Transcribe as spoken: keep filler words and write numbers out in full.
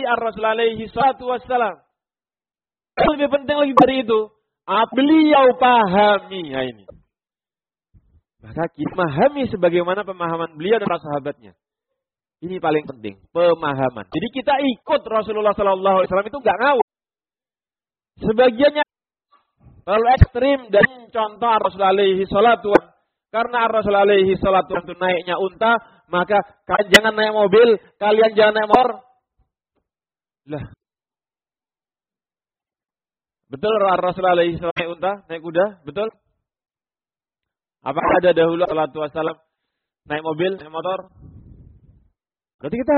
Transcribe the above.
ar-Rasul alaihi salatu wassalam. Lebih penting lagi dari itu, beliau pahami. Nah ini. Maka kita memahami sebagaimana pemahaman beliau dan para sahabatnya. Ini paling penting, pemahaman. Jadi kita ikut Rasulullah sallallahu alaihi wasallam itu enggak ngawur. Sebagiannya terlalu ekstrim dan contoh Rasul alaihi salatu wassalam. Karena Rasul alaihi salatu wassalam itu naiknya unta, maka kalian jangan naik mobil, kalian jangan naik motor. Lah. Betul Rasul alaihi salatu naik unta, naik kuda? Betul? Apakah ada dahulu salatu wassalam naik mobil, naik motor? Berarti kita